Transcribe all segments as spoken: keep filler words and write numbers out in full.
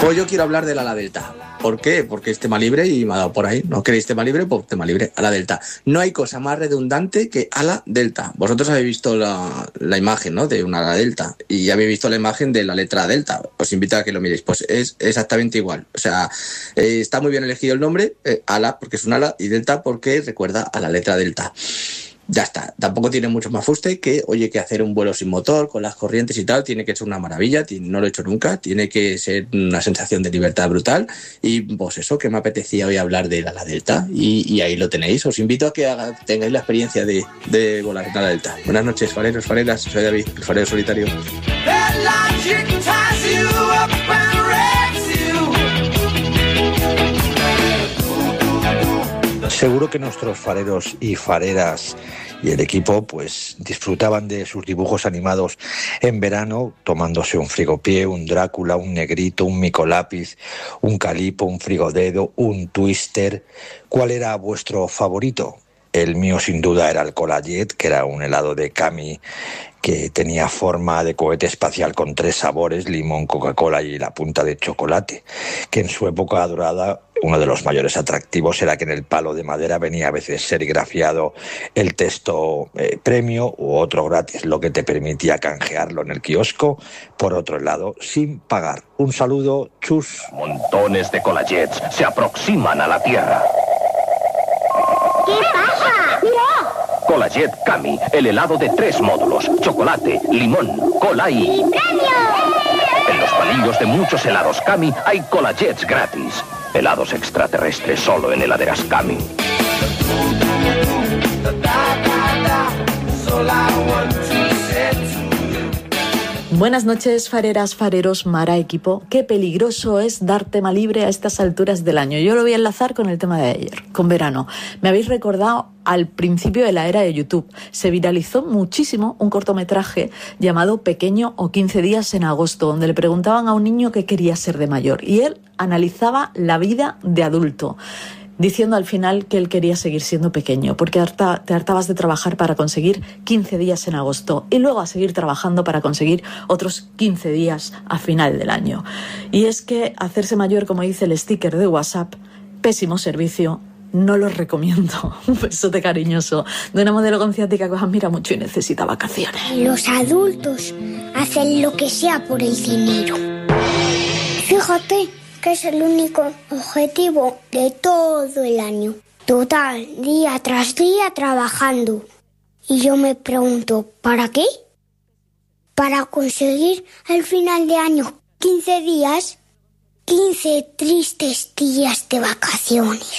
Pues yo quiero hablar del ala delta. ¿Por qué? Porque es tema libre y me ha dado por ahí. ¿No queréis tema libre? Pues tema libre, ala delta. No hay cosa más redundante que ala delta. Vosotros habéis visto la, la imagen, ¿no?, de una ala delta y habéis visto la imagen de la letra delta. Os invito a que lo miréis. Pues es exactamente igual. O sea, eh, está muy bien elegido el nombre, eh, ala porque es un ala, y delta porque recuerda a la letra delta. Ya está, tampoco tiene mucho más fuste que, oye, que hacer un vuelo sin motor, con las corrientes y tal, tiene que ser una maravilla, no lo he hecho nunca, tiene que ser una sensación de libertad brutal, y pues eso, que me apetecía hoy hablar del ala delta, y, y ahí lo tenéis. Os invito a que haga, tengáis la experiencia de, de volar en ala delta. Buenas noches, fareros, fareras, soy David, el farero solitario. Seguro que nuestros fareros y fareras y el equipo pues disfrutaban de sus dibujos animados en verano, tomándose un frigopié, un Drácula, un Negrito, un Micolápiz, un Calipo, un Frigodedo, un Twister. ¿Cuál era vuestro favorito? El mío sin duda era el Cola-Jet, que era un helado de Cami que tenía forma de cohete espacial con tres sabores, limón, Coca-Cola y la punta de chocolate, que en su época dorada uno de los mayores atractivos era que en el palo de madera venía a veces serigrafiado el texto eh, premio u otro gratis, lo que te permitía canjearlo en el kiosco por otro lado sin pagar. Un saludo, chus. Montones de Cola-Jets se aproximan a la Tierra. ¿Qué pasa? ¡Mira! Cola-Jet Cami, el helado de tres módulos, chocolate, limón, cola y... ¡Y premio! En los palillos de muchos helados Cami hay Cola-Jets gratis. Helados extraterrestres solo en heladeras Cami. Buenas noches, fareras, fareros, Mara, equipo. Qué peligroso es dar tema libre a estas alturas del año. Yo lo voy a enlazar con el tema de ayer, con verano. Me habéis recordado al principio de la era de YouTube. Se viralizó muchísimo un cortometraje llamado Pequeño o quince días en agosto, donde le preguntaban a un niño qué quería ser de mayor. Y él analizaba la vida de adulto, diciendo al final que él quería seguir siendo pequeño, porque harta, te hartabas de trabajar para conseguir quince días en agosto y luego a seguir trabajando para conseguir otros quince días a final del año. Y es que hacerse mayor, como dice el sticker de WhatsApp, pésimo servicio, no lo recomiendo. Un besote cariñoso de una modelo con ciática que os admira mucho y necesita vacaciones. Los adultos hacen lo que sea por el dinero. Fíjate que es el único objetivo de todo el año. Total, día tras día trabajando. Y yo me pregunto, ¿para qué? Para conseguir al final de año quince días, quince tristes días de vacaciones.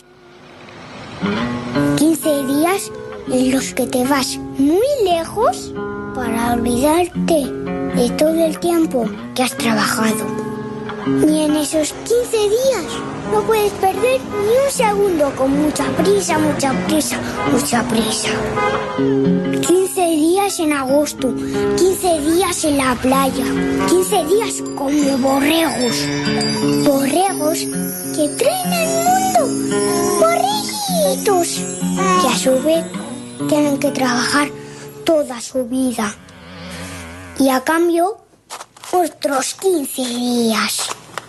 quince días en los que te vas muy lejos para olvidarte de todo el tiempo que has trabajado. Y en esos quince días no puedes perder ni un segundo con mucha prisa, mucha prisa, mucha prisa. quince días en agosto, quince días en la playa, quince días como borregos. Borregos que traen al mundo borreguitos que a su vez tienen que trabajar toda su vida. Y a cambio, otros quince días.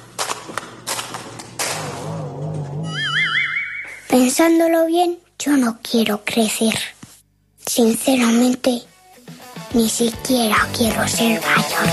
Pensándolo bien, yo no quiero crecer. Sinceramente, ni siquiera quiero ser mayor.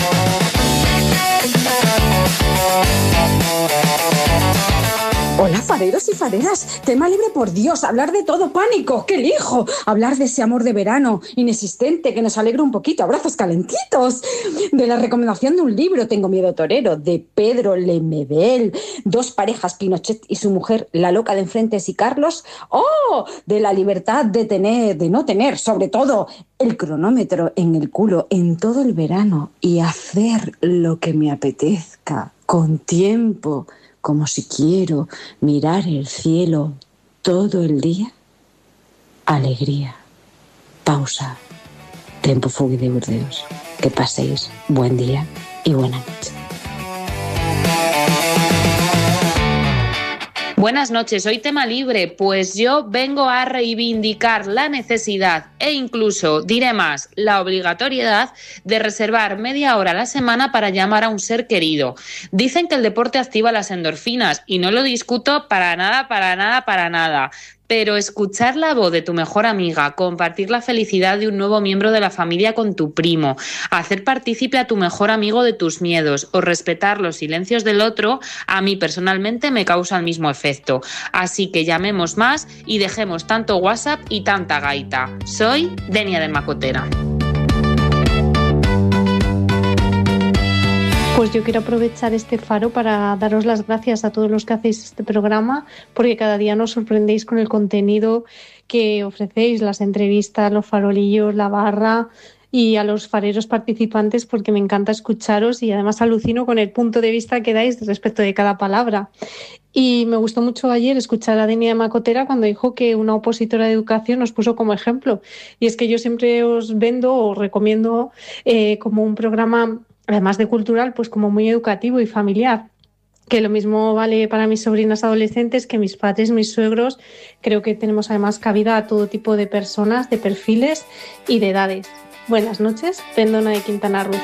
Hola, fareros y fareras. Tema libre, por Dios. Hablar de todo, pánico. ¡Qué elijo! Hablar de ese amor de verano inexistente que nos alegra un poquito. Abrazos calentitos. De la recomendación de un libro, Tengo miedo torero, de Pedro Lemebel. Dos parejas, Pinochet y su mujer, la loca de enfrentes y Carlos. ¡Oh! De la libertad de tener, de no tener, sobre todo, el cronómetro en el culo en todo el verano y hacer lo que me apetezca, con tiempo, como si quiero mirar el cielo todo el día. Alegría. Pausa. Tempo Fugui de Burdeos. Que paséis buen día y buena noche. Buenas noches, hoy tema libre, pues yo vengo a reivindicar la necesidad e incluso, diré más, la obligatoriedad de reservar media hora a la semana para llamar a un ser querido. Dicen que el deporte activa las endorfinas y no lo discuto para nada, para nada, para nada. Pero escuchar la voz de tu mejor amiga, compartir la felicidad de un nuevo miembro de la familia con tu primo, hacer partícipe a tu mejor amigo de tus miedos o respetar los silencios del otro, a mí personalmente me causa el mismo efecto. Así que llamemos más y dejemos tanto WhatsApp y tanta gaita. Soy Denia de Macotera. Pues yo quiero aprovechar este faro para daros las gracias a todos los que hacéis este programa, porque cada día nos sorprendéis con el contenido que ofrecéis, las entrevistas, los farolillos, la barra, y a los fareros participantes, porque me encanta escucharos y además alucino con el punto de vista que dais respecto de cada palabra. Y me gustó mucho ayer escuchar a Denia de Macotera cuando dijo que una opositora de educación nos puso como ejemplo. Y es que yo siempre os vendo o recomiendo eh, como un programa, además de cultural, pues como muy educativo y familiar. Que lo mismo vale para mis sobrinas adolescentes que mis padres, mis suegros. Creo que tenemos además cabida a todo tipo de personas, de perfiles y de edades. Buenas noches, Pendona de Quintana Roo.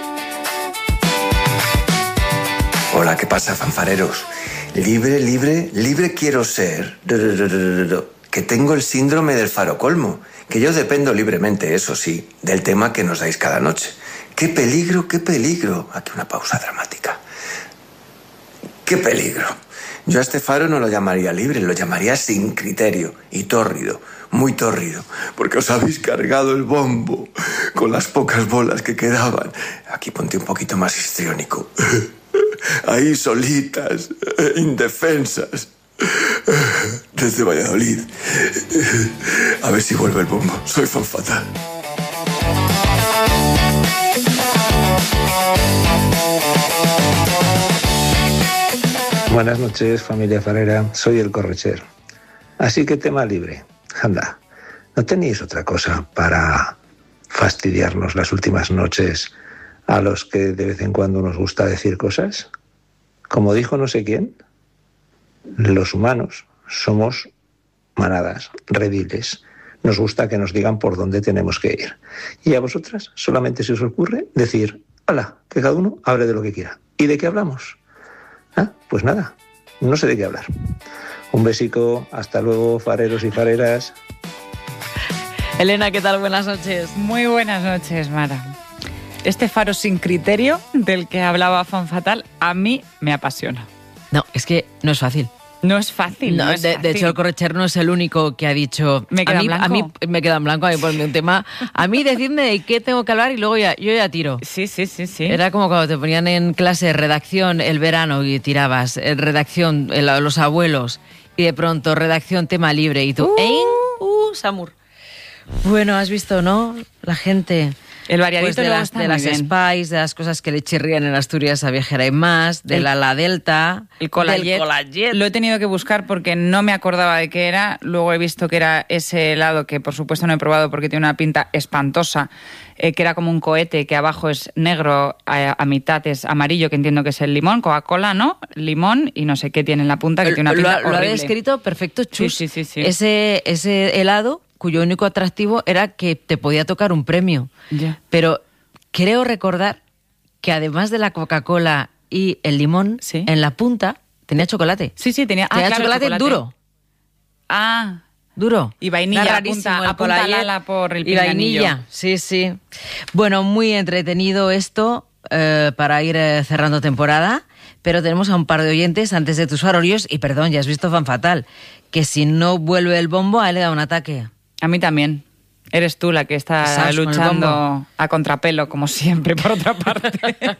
Hola, ¿qué pasa, fanfareros? Libre, libre, libre quiero ser. Que tengo el síndrome del faro colmo. Que yo dependo libremente, eso sí, del tema que nos dais cada noche. ¡Qué peligro, qué peligro! Aquí una pausa dramática. ¡Qué peligro! Yo a este faro no lo llamaría libre, lo llamaría sin criterio y tórrido, muy tórrido, porque os habéis cargado el bombo con las pocas bolas que quedaban. Aquí ponte un poquito más histriónico. Ahí solitas, indefensas, desde Valladolid. A ver si vuelve el bombo. Soy fan fatal. Buenas noches, familia farera. Soy el Correcher. Así que tema libre. Anda, ¿no tenéis otra cosa para fastidiarnos las últimas noches a los que de vez en cuando nos gusta decir cosas? Como dijo no sé quién, los humanos somos manadas, rediles. Nos gusta que nos digan por dónde tenemos que ir. Y a vosotras solamente se os ocurre decir, hala, que cada uno hable de lo que quiera. ¿Y de qué hablamos? Ah, pues nada, no sé de qué hablar. Un besico, hasta luego, fareros y fareras. Elena, ¿qué tal? Buenas noches. Muy buenas noches, Mara. Este faro sin criterio del que hablaba Fan Fatal a mí me apasiona. No, es que no es fácil. No es fácil. No, no es de, fácil. de hecho, el Correcher no es el único que ha dicho... Me queda a mí, blanco. A mí me queda en blanco, a mí ponme un tema. A mí decidme de qué tengo que hablar y luego ya, yo ya tiro. Sí, sí, sí, sí. Era como cuando te ponían en clase redacción el verano y tirabas, eh, redacción el, los abuelos y de pronto redacción tema libre y tú... Uh. ¿Eh? Uh, Samur. Bueno, has visto, ¿no? La gente... El variadito pues de luego las, está de muy las bien. Spice, de las cosas que le chirrían en Asturias a Viajera y más, de El- la La Delta, El Collaget, del Collaget. lo he tenido que buscar porque no me acordaba de qué era. Luego he visto que era ese helado que por supuesto no he probado porque tiene una pinta espantosa, eh, que era como un cohete que abajo es negro, a, a mitad es amarillo, que entiendo que es el limón, Coca-Cola, ¿no? Limón y no sé qué tiene en la punta, que tiene una lo, pinta lo había horrible. escrito perfecto, Chus. Sí, sí, sí, sí. Ese, ese helado cuyo único atractivo era que te podía tocar un premio. Ya. Pero creo recordar que además de la Coca-Cola y el limón, Sí. en la punta tenía chocolate. Sí, sí, tenía, ah, tenía claro, chocolate, duro. Ah, Duro. y vainilla, Era apunta, rarísimo el apunta Collaget. Lala por el Y vainilla, pinganillo. sí, sí. Bueno, muy entretenido esto eh, para ir eh, cerrando temporada, pero tenemos a un par de oyentes antes de tus farolillos y perdón, ya has visto Fan Fatal, que si no vuelve el bombo, a él le da un ataque. A mí también. Eres tú la que está ¿Sabes? Con el luchando bombo. a contrapelo, como siempre, por otra parte.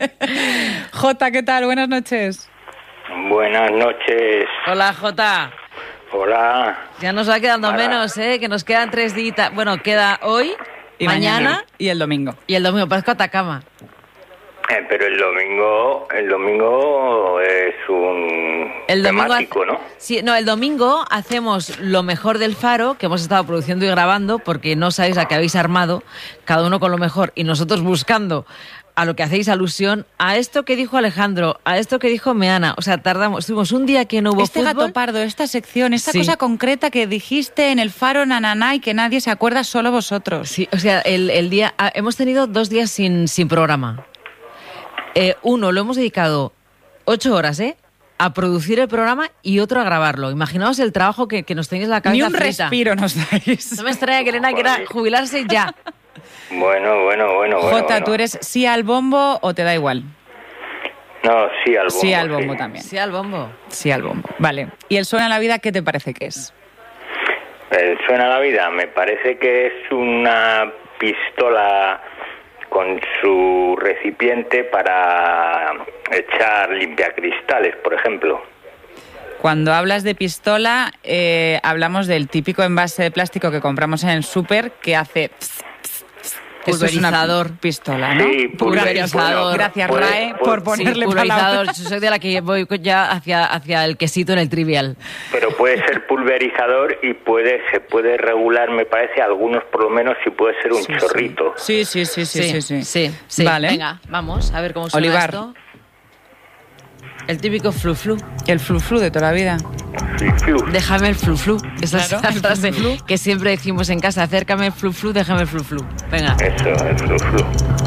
Jota, ¿qué tal? Buenas noches. Buenas noches. Hola, Jota. Hola. Ya nos va quedando Mara. menos, ¿eh? Que nos quedan tres días. Bueno, queda hoy, Y mañana, Y el domingo. y el domingo. Parezco Atacama. Eh, pero el domingo, el domingo es un El domingo temático, hace- ¿no? Sí, no, el domingo hacemos lo mejor del Faro, que hemos estado produciendo y grabando, porque no sabéis a qué habéis armado, cada uno con lo mejor, y nosotros buscando a lo que hacéis alusión, a esto que dijo Alejandro, a esto que dijo Meana. O sea, tardamos, estuvimos un día que no hubo este fútbol. gato pardo, esta sección, esta Sí. cosa concreta que dijiste en el Faro Nananá y que nadie se acuerda, solo vosotros. Sí, o sea, el, el día, ah, hemos tenido dos días sin, sin programa. Eh, uno lo hemos dedicado ocho horas, ¿eh? A producir el programa y otro a grabarlo. Imaginaos el trabajo que, que nos tenéis la cabeza Ni un frita. respiro nos dais. No me extraña que Elena quiera jubilarse ya. Bueno, bueno, bueno, bueno. Jota, bueno. ¿tú eres sí al bombo o te da igual? No, sí al bombo. Sí al bombo sí. también. Sí al bombo. Sí al bombo. Vale. ¿Y el Suena la Vida qué te parece que es? El Suena la Vida me parece que es una pistola con su recipiente para echar limpiacristales, por ejemplo. Cuando hablas de pistola, eh, hablamos del típico envase de plástico que compramos en el súper que hace... Eso es una Pulverizador. pistola, ¿no? Sí, pulverizador. Gracias, Puede- Rae, puede- por ponerle Sí, pulverizador. palabras. Yo soy de la que voy ya hacia, hacia el quesito en el trivial. Pero puede ser pulverizador y puede se puede regular, me parece, algunos por lo menos, si puede ser un Sí, sí. chorrito. Sí, sí, sí, sí, sí, sí. sí, sí. Vale. Venga, vamos a ver cómo suena Olivar. esto. El típico flu-flu. El flu-flu de toda la vida. Déjame el flu-flu. Esa Claro, es la el frase flu-flu. que siempre decimos en casa. Acércame el flu-flu, déjame el flu-flu. Venga. Eso, el flu-flu.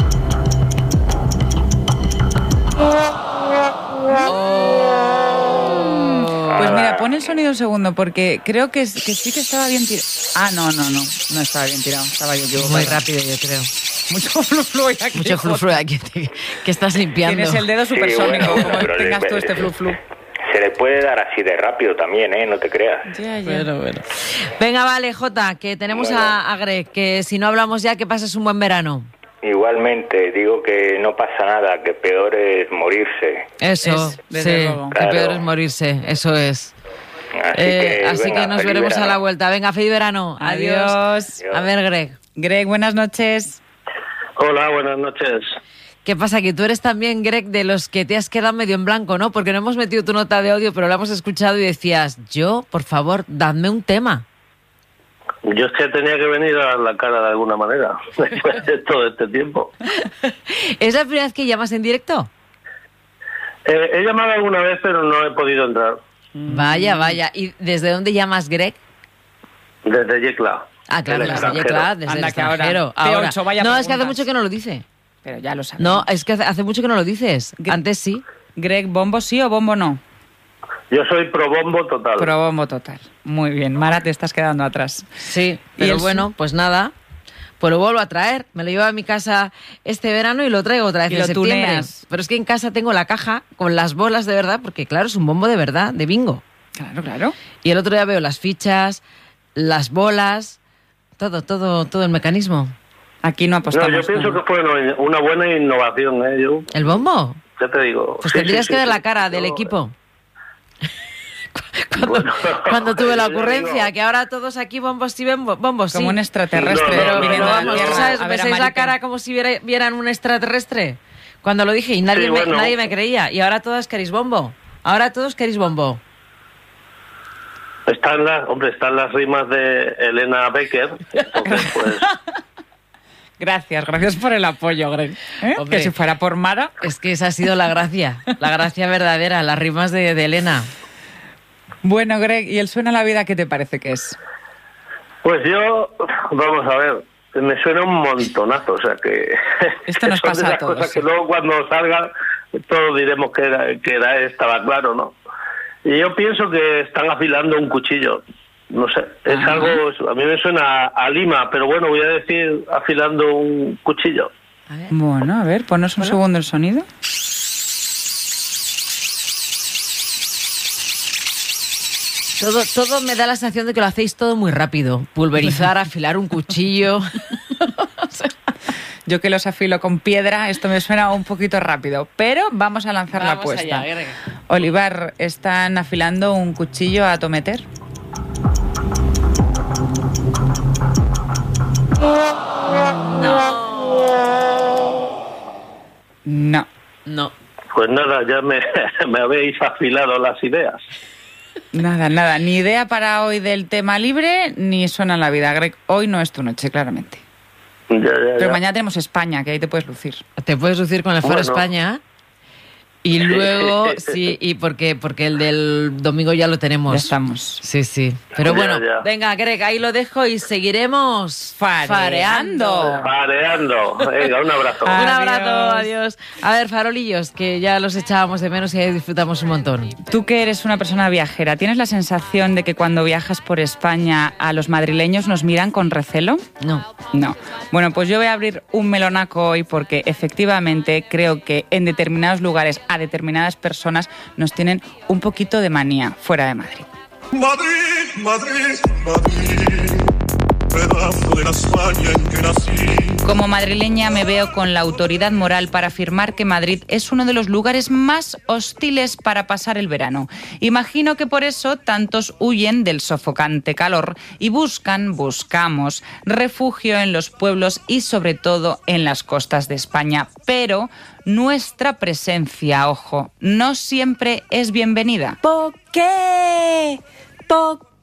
Pues mira, pon el sonido un segundo, porque creo que, que sí que estaba bien tirado. Ah, no, no, no. No estaba bien tirado. Estaba yo equivocada. Muy rápido, yo creo. Mucho flu-flu hoy aquí. Mucho flu-flu aquí que, que estás limpiando. Tienes el dedo Sí, supersónico, bueno, como pero tengas le- tú este flu-flu. Se le puede dar así de rápido también, ¿eh? No te creas. Ya, ya. Bueno, bueno. Venga, vale, Jota, que tenemos Bueno. a, a Greg, que si no hablamos ya, que pases un buen verano. Igualmente, digo que no pasa nada, que peor es morirse. Eso, Es, desde sí, luego. que Claro. peor es morirse, eso es. Así Eh, que, así venga, que nos feliz veremos a verano. la vuelta. Venga, feliz verano. Adiós. Adiós. A ver, Greg, Greg, buenas noches. Hola, buenas noches. ¿qué pasa? Que tú eres también, Greg, de los que te has quedado medio en blanco, ¿no? Porque no hemos metido tu nota de audio, pero la hemos escuchado y decías, yo, por favor, dadme un tema. Yo es que tenía que venir a dar la cara de alguna manera después de todo este tiempo. ¿Es la primera vez que llamas en directo? Eh, he llamado alguna vez, pero no he podido entrar. Vaya, vaya. ¿Y desde dónde llamas, Greg? Desde Yecla. Ah, claro, del desde extranjero. Yecla, desde Anda, el que ahora. extranjero. P Ahora. ocho, vaya No, es que hace preguntas. mucho que no lo dice. Pero ya lo sabes. No, es que hace, hace mucho que no lo dices. Antes sí. Greg, ¿bombo sí o bombo no? Yo soy pro bombo total. Pro bombo total. Muy bien. Mara, te estás quedando atrás. Sí, ¿Y pero el- bueno, pues nada. Pues lo vuelvo a traer. Me lo llevo a mi casa este verano y lo traigo otra vez Y en lo septiembre. tuneas. Pero es que en casa tengo la caja con las bolas de verdad, porque claro, es un bombo de verdad, de bingo. Claro, claro. Y el otro día veo las fichas, las bolas, todo, todo, todo el mecanismo. Aquí no No, apostamos. yo pienso ¿no? que fue una una buena innovación, ¿eh? Yo, ¿El bombo? ya te digo. Pues Sí, tendrías sí, que sí, ver sí. la cara del Yo- equipo. Cuando, Bueno, cuando tuve la ya ocurrencia, digo. que ahora todos aquí bombos y bombo- bombos, sí. Como un extraterrestre No, no, Pero, no, viniendo pero de no, la vamos, no, ¿tú Tierra sabes? a ver a ¿Pensáis la Marica? cara como si viera- vieran un extraterrestre? Cuando lo dije y nadie, Sí, me, bueno. nadie me creía. Y ahora todos queréis bombo. Ahora todos queréis bombo. Están las, hombre, están las rimas de Elena Becker. Entonces, pues, Gracias, gracias por el apoyo, Greg. ¿Eh? Hombre. Que si fuera por Mara... Es que esa ha sido la gracia. La gracia verdadera, las rimas de, de Elena. Bueno, Greg, ¿y el Suena la Vida qué te parece que es? pues yo, vamos a ver, me suena un montonazo, o sea que... Esto nos son de pasa a esas todos, cosas sí. que luego cuando salgan todos diremos que era, que era estaba claro, ¿no? Y yo pienso que están afilando un cuchillo. No sé, es Ajá. algo, a mí me suena a Lima, pero bueno, voy a decir afilando un cuchillo. A ver. Bueno, a ver, ponos un segundo el sonido. Todo, todo me da la sensación de que lo hacéis todo muy rápido. Pulverizar, afilar un cuchillo. Yo que los afilo con piedra, esto me suena un poquito rápido, pero vamos a lanzar la Vamos apuesta. allá, Greg. Olivar, ¿están afilando un cuchillo a tometer? No. No. Pues nada, ya me, me habéis afilado las ideas. Nada, nada. Ni idea para hoy del tema libre, ni Suena la Vida. Greg, hoy no es tu noche, claramente. Ya, ya, ya. Pero mañana tenemos España, que ahí te puedes lucir. Te puedes lucir con el Faro Bueno. España. Y luego, sí, y porque, porque el del domingo ya lo tenemos. Ya estamos. Sí, sí. Pero Ya, bueno, ya. venga, Greg, ahí lo dejo y seguiremos Fareando. fareando. Pareando. Venga, un abrazo. Un Adiós. abrazo, adiós. A ver, farolillos, que ya los echábamos de menos y ahí disfrutamos un montón. Tú que eres una persona viajera, ¿tienes la sensación de que cuando viajas por España a los madrileños nos miran con recelo? No. No. Bueno, pues yo voy a abrir un melonaco hoy porque efectivamente creo que en determinados lugares a determinadas personas nos tienen un poquito de manía fuera de Madrid. Madrid, Madrid, Madrid, pedazo de la España en que nací. Como madrileña me veo con la autoridad moral para afirmar que Madrid es uno de los lugares más hostiles para pasar el verano. Imagino que por eso tantos huyen del sofocante calor y buscan, buscamos, refugio en los pueblos y sobre todo en las costas de España. Pero nuestra presencia, ojo, no siempre es bienvenida. ¿Por qué? ¿Por qué?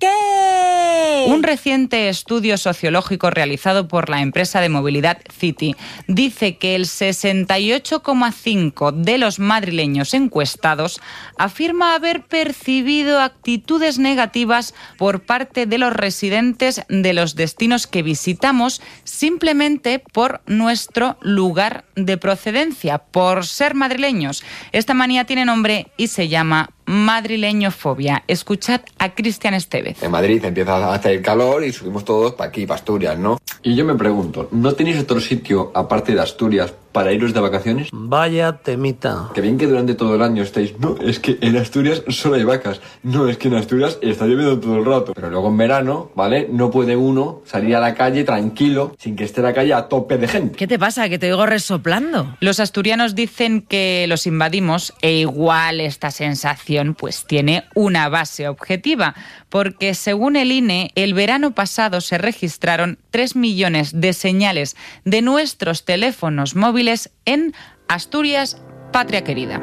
Un reciente estudio sociológico realizado por la empresa de movilidad City dice que el sesenta y ocho coma cinco por ciento de los madrileños encuestados afirma haber percibido actitudes negativas por parte de los residentes de los destinos que visitamos simplemente por nuestro lugar de procedencia, por ser madrileños. Esta manía tiene nombre y se llama madrileñofobia. Escuchad a Cristian Estevez. En Madrid empieza a hacer calor y subimos todos para aquí, para Asturias, ¿no? Y yo me pregunto, ¿no tenéis otro sitio, aparte de Asturias, para iros de vacaciones? Vaya temita. Que bien que durante todo el año estáis, no, es que en Asturias solo hay vacas. No, es que en Asturias está lloviendo todo el rato. Pero luego en verano, ¿vale? No puede uno salir a la calle tranquilo, sin que esté la calle a tope de gente. ¿Qué te pasa? Que te oigo resoplando. Los asturianos dicen que los invadimos e igual esta sensación pues tiene una base objetiva, porque según el I N E, el verano pasado se registraron tres millones de señales de nuestros teléfonos móviles en Asturias, patria querida.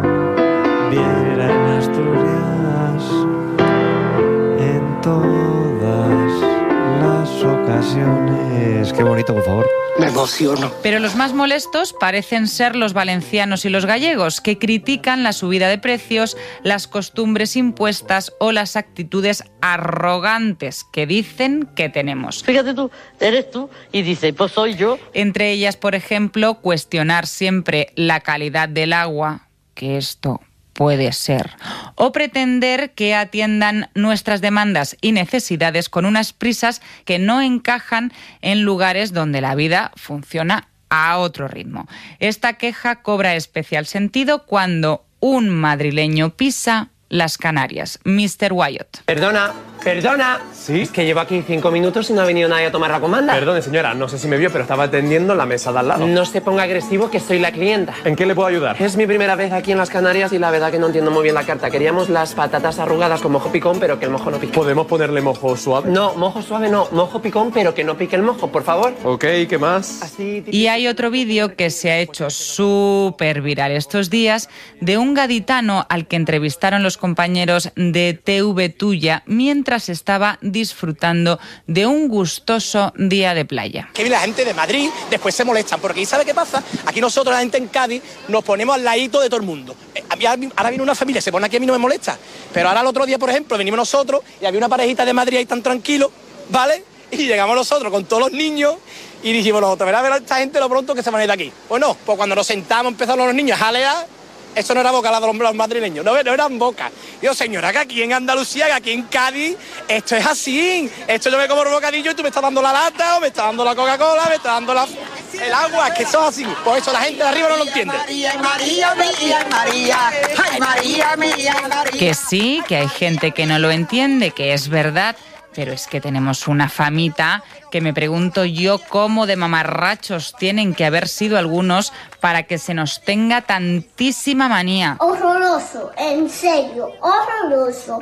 Viera en Asturias en todas las ocasiones. Qué bonito, por favor. Me emociono. Pero los más molestos parecen ser los valencianos y los gallegos, que critican la subida de precios, las costumbres impuestas o las actitudes arrogantes que dicen que tenemos. Fíjate tú, eres tú y dices, pues soy yo. Entre ellas, por ejemplo, cuestionar siempre la calidad del agua, que esto puede ser, o pretender que atiendan nuestras demandas y necesidades con unas prisas que no encajan en lugares donde la vida funciona a otro ritmo. Esta queja cobra especial sentido cuando un madrileño pisa las Canarias. mister Wyatt. Perdona, perdona. ¿Sí? Es que llevo aquí cinco minutos y no ha venido nadie a tomar la comanda. Perdone, señora, no sé si me vio, pero estaba atendiendo la mesa de al lado. No se ponga agresivo, que soy la clienta. ¿En qué le puedo ayudar? Es mi primera vez aquí en las Canarias y la verdad que no entiendo muy bien la carta. Queríamos las patatas arrugadas con mojo picón, pero que el mojo no pique. ¿Podemos ponerle mojo suave? No, mojo suave no, mojo picón, pero que no pique el mojo, por favor. Ok, ¿qué más? Así... Y hay otro vídeo que se ha hecho súper viral estos días de un gaditano al que entrevistaron los compañeros de T V Tuya mientras estaba disfrutando de un gustoso día de playa. Que la gente de Madrid después se molestan, porque ¿y sabe qué pasa? Aquí nosotros, la gente en Cádiz, nos ponemos al ladito de todo el mundo. Ahora viene una familia, se pone aquí, a mí no me molesta. Pero ahora el otro día, por ejemplo, venimos nosotros y había una parejita de Madrid ahí tan tranquilo, ¿vale? Y llegamos nosotros con todos los niños y dijimos nosotros, verá, verá esta gente lo pronto que se van a ir de aquí. Pues no, pues cuando nos sentamos empezaron los niños a jalear. Eso no era boca, la de los madrileños, no, no eran boca. Digo, señora, que aquí en Andalucía, que aquí en Cádiz, esto es así. Esto yo me como el bocadillo y tú me estás dando la lata, o me estás dando la Coca-Cola, me estás dando la, el agua, que eso es así. Por eso la gente de arriba no lo entiende. María, María, María, María, ay, María, María, María. Que sí, que hay gente que no lo entiende, que es verdad, pero es que tenemos una famita que me pregunto yo cómo de mamarrachos tienen que haber sido algunos para que se nos tenga tantísima manía. Horroroso, en serio, horroroso.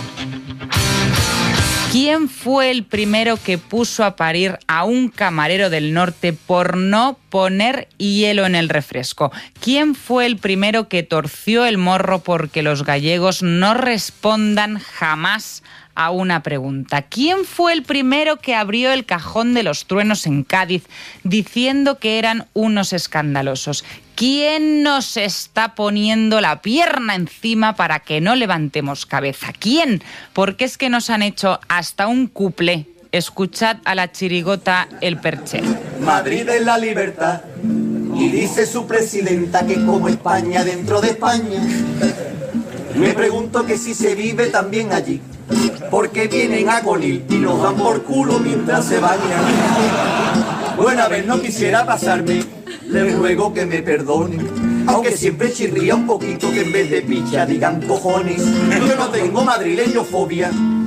¿Quién fue el primero que puso a parir a un camarero del norte por no poner hielo en el refresco? ¿Quién fue el primero que torció el morro porque los gallegos no respondan jamás a una pregunta. ¿Quién fue el primero que abrió el cajón de los truenos en Cádiz diciendo que eran unos escandalosos? ¿Quién nos está poniendo la pierna encima para que no levantemos cabeza? ¿Quién? Porque es que nos han hecho hasta un cuplé. Escuchad a la chirigota El Perché. Madrid es la libertad. Y dice su presidenta que como España dentro de España. Me pregunto que si se vive también allí. Porque vienen a Conil y nos dan por culo mientras se bañan. Buena vez no quisiera pasarme, les ruego que me perdonen. Aunque siempre chirría un poquito que en vez de picha digan cojones. Yo no tengo madrileñofobia.